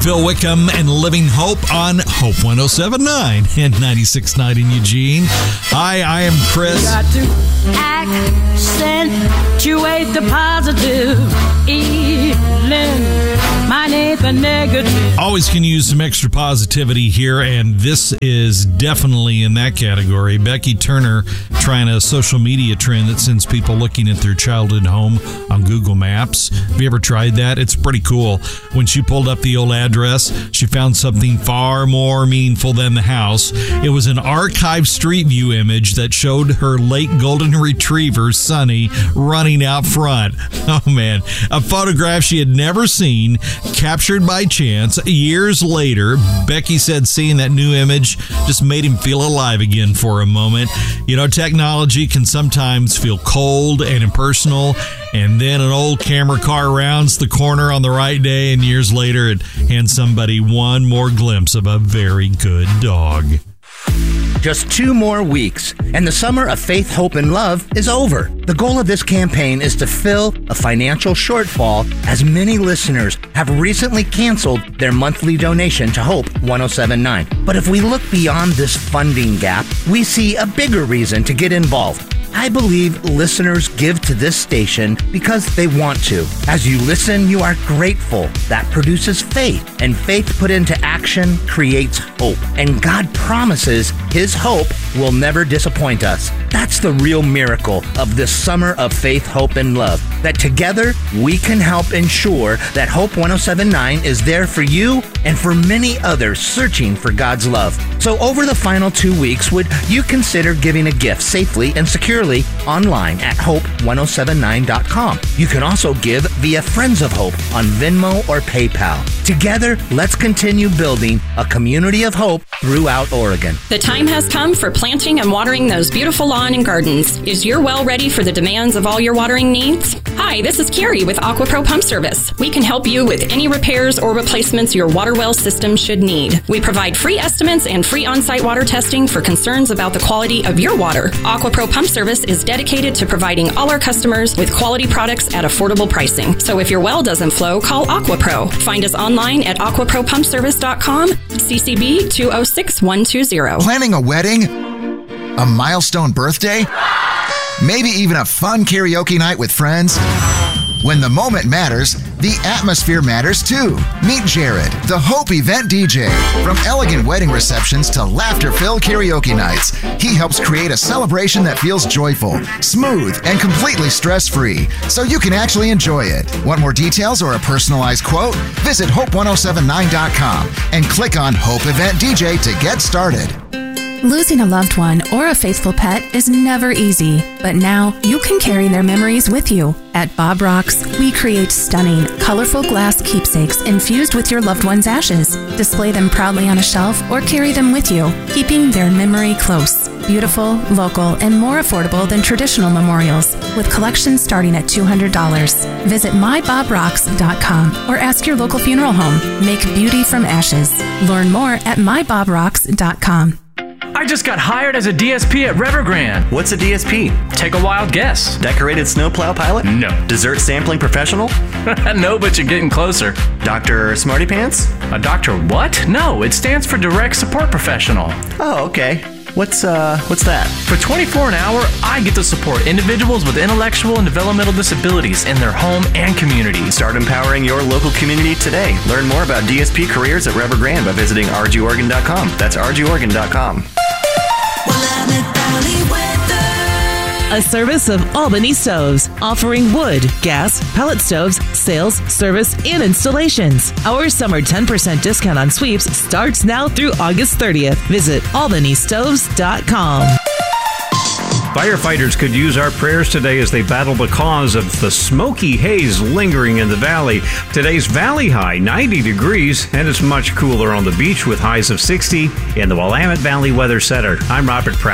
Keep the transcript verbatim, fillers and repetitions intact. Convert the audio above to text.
Phil Wickham and Living Hope on Hope one oh seven point nine and ninety-six point nine in Eugene. Hi, I am Chris. Got to accentuate the positive, eliminate the negative. Always can use some extra positivity here, and this is definitely in that category. Becky Turner trying a social media trend that sends people looking at their childhood home on Google Maps. Have you ever tried that? It's pretty cool. When she pulled up the old address, she found something far more meaningful than the house. It was an archived Street View image that showed her late golden retriever, Sunny, running out front. Oh, man. A photograph she had never seen, captured by chance. Years later, Becky said seeing that new image just made him feel alive again for a moment. You know, technology can sometimes feel cold and impersonal, and then an old camera car rounds the corner on the right day, and years later it hands somebody one more glimpse of a very good dog. Just two more weeks, and the summer of faith, hope, and love is over. The goal of this campaign is to fill a financial shortfall, as many listeners have recently canceled their monthly donation to Hope one oh seven point nine. But if we look beyond this funding gap, we see a bigger reason to get involved. I believe listeners give to this station because they want to. As you listen, you are grateful. That produces faith, and faith put into action creates hope. And God promises His hope will never disappoint us. That's the real miracle of this summer of faith, hope, and love. That together we can help ensure that Hope one oh seven point nine is there for you and for many others searching for God's love. So over the final two weeks, would you consider giving a gift safely and securely online at hope one oh seven nine dot com. You can also give via Friends of Hope on Venmo or PayPal. Together, let's continue building a community of hope throughout Oregon. The time has come for planting and watering those beautiful lawn and gardens. Is your well ready for the demands of all your watering needs? Hi, this is Carrie with AquaPro Pump Service. We can help you with any repairs or replacements your water well system should need. We provide free estimates and free on-site water testing for concerns about the quality of your water. AquaPro Pump Service is dedicated to providing all our customers with quality products at affordable pricing. So if your well doesn't flow, call AquaPro. Find us online at aqua pro pump service dot com, C C B two oh six one two zero. Planning a wedding? A milestone birthday? Maybe even a fun karaoke night with friends? When the moment matters, the atmosphere matters too. Meet Jared, the Hope event D J. From elegant wedding receptions to laughter-filled karaoke nights, he helps create a celebration that feels joyful, smooth, and completely stress-free, so you can actually enjoy it. Want more details or a personalized quote? Visit hope one oh seven nine dot com and click on Hope Event D J to get started. Losing a loved one or a faithful pet is never easy, but now you can carry their memories with you. At Bob Rocks, we create stunning, colorful glass keepsakes infused with your loved one's ashes. Display them proudly on a shelf or carry them with you, keeping their memory close. Beautiful, local, and more affordable than traditional memorials, with collections starting at two hundred dollars. Visit my bob rocks dot com or ask your local funeral home. Make beauty from ashes. Learn more at my bob rocks dot com. I just got hired as a D S P at Evergrande. What's a D S P? Take a wild guess. Decorated snowplow pilot? No. Dessert sampling professional? No, but you're getting closer. Doctor Smarty Pants? A doctor what? No, it stands for Direct Support Professional. Oh, okay. What's uh, what's that? For twenty-four dollars an hour, I get to support individuals with intellectual and developmental disabilities in their home and community. Start empowering your local community today. Learn more about D S P careers at Evergrande by visiting r g oregon dot com. That's r g oregon dot com. A service of Albany Stoves, offering wood, gas, pellet stoves, sales, service, and installations. Our summer ten percent discount on sweeps starts now through August thirtieth. Visit albany stoves dot com. Firefighters could use our prayers today as they battle the cause of the smoky haze lingering in the valley. Today's valley high, ninety degrees, and it's much cooler on the beach with highs of sixty in the Willamette Valley Weather Center. I'm Robert Pratt.